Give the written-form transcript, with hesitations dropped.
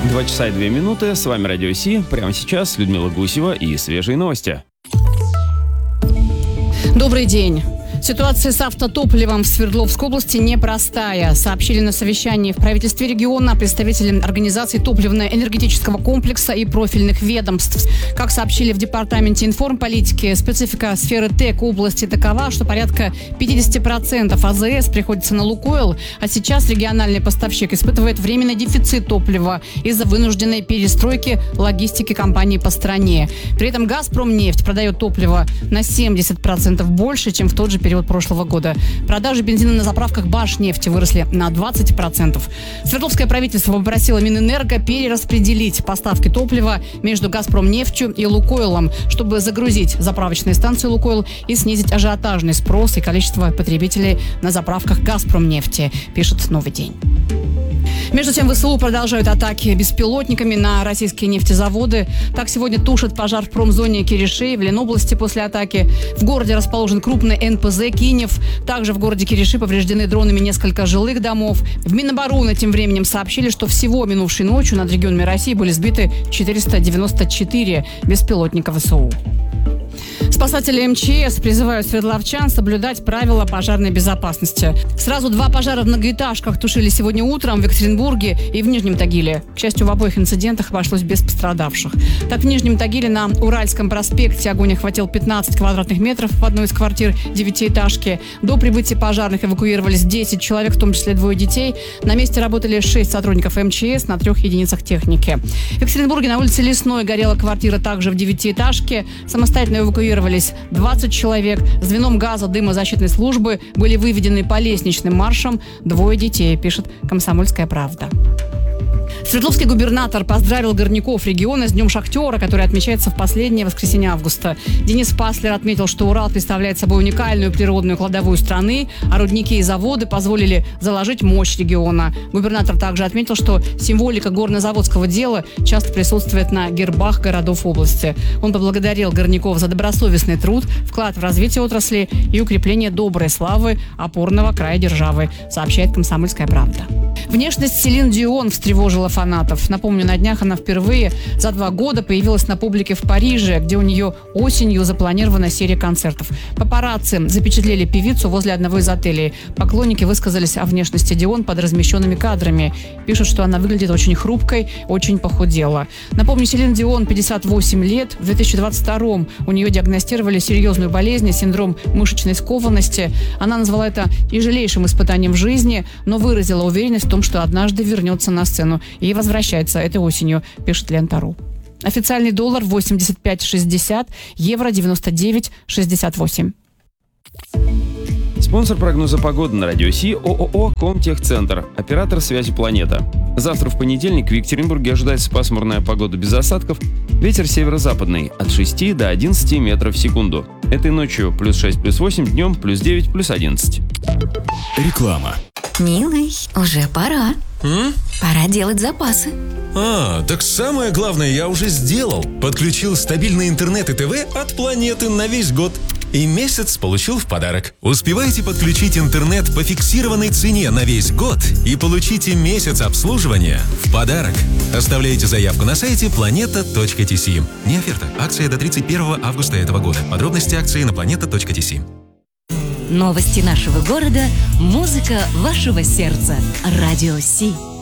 2 часа и 2 минуты. С вами Радио Си. Прямо сейчас Людмила Гусева и свежие новости. Добрый день. Ситуация с автотопливом в Свердловской области непростая. Сообщили на совещании в правительстве региона представители организаций топливно-энергетического комплекса и профильных ведомств. Как сообщили в департаменте информполитики, специфика сферы ТЭК области такова, что порядка 50% АЗС приходится на «Лукойл», а сейчас региональный поставщик испытывает временный дефицит топлива из-за вынужденной перестройки логистики компании по стране. При этом «Газпромнефть» продает топливо на 70% больше, чем в тот же период прошлого года. Продажи бензина на заправках «Башнефти» выросли на 20%. Свердловское правительство попросило Минэнерго перераспределить поставки топлива между «Газпромнефтью» и «Лукойлом», чтобы загрузить заправочные станции «Лукойл» и снизить ажиотажный спрос и количество потребителей на заправках «Газпромнефти», пишет «Новый день». Между тем, ВСУ продолжают атаки беспилотниками на российские нефтезаводы. Так, сегодня тушат пожар в промзоне Кириши в Ленобласти после атаки. В городе расположен крупный НПЗ «Кинев». Также в городе Кириши повреждены дронами несколько жилых домов. В Минобороны тем временем сообщили, что всего минувшей ночью над регионами России были сбиты 494 беспилотника ВСУ. Спасатели МЧС призывают свердловчан соблюдать правила пожарной безопасности. Сразу 2 пожара в многоэтажках тушили сегодня утром в Екатеринбурге и в Нижнем Тагиле. К счастью, в обоих инцидентах обошлось без пострадавших. Так, в Нижнем Тагиле на Уральском проспекте огонь охватил 15 квадратных метров в одной из квартир 9-этажки. До прибытия пожарных эвакуировались 10 человек, в том числе 2 детей. На месте работали 6 сотрудников МЧС на 3 единицах техники. В Екатеринбурге на улице Лесной горела квартира также в 9-этажке. Самостоятельно эвакуировались 20 человек. Звеном газа дымозащитной службы были выведены по лестничным маршам 2 детей, пишет «Комсомольская правда». Свердловский губернатор поздравил горняков региона с Днем шахтера, который отмечается в последнее воскресенье августа. Денис Паслер отметил, что Урал представляет собой уникальную природную кладовую страны, а рудники и заводы позволили заложить мощь региона. Губернатор также отметил, что символика горнозаводского дела часто присутствует на гербах городов области. Он поблагодарил горняков за добросовестный труд, вклад в развитие отрасли и укрепление доброй славы опорного края державы, сообщает «Комсомольская правда». Внешность Селин Дион встревожила фанатов. Напомню, на днях она впервые за 2 года появилась на публике в Париже, где у нее осенью запланирована серия концертов. Папарацци запечатлели певицу возле одного из отелей. Поклонники высказались о внешности Дион под размещенными кадрами. Пишут, что она выглядит очень хрупкой, очень похудела. Напомню, Селин Дион 58 лет. В 2022-м у нее диагностировали серьезную болезнь, синдром мышечной скованности. Она назвала это тяжелейшим испытанием в жизни, но выразила уверенность в том, что однажды вернется на сцену и возвращается этой осенью, пишет Лента.ру. Официальный доллар 85,60, евро 99,68. Спонсор прогноза погоды на Радио Си – ООО «Комтехцентр», оператор связи «Планета». Завтра в понедельник в Екатеринбурге ожидается пасмурная погода без осадков, ветер северо-западный от 6 до 11 метров в секунду. Этой ночью +6, +8, днем +9, +11. Реклама. Милый, уже пора. Пора делать запасы. Так самое главное я уже сделал. Подключил стабильный интернет и ТВ от Планеты на весь год. И месяц получил в подарок. Успевайте подключить интернет по фиксированной цене на весь год и получите месяц обслуживания в подарок. Оставляйте заявку на сайте planeta.tc. Не оферта. Акция до 31 августа этого года. Подробности акции на planeta.tc. Новости нашего города, музыка вашего сердца. Радио Си.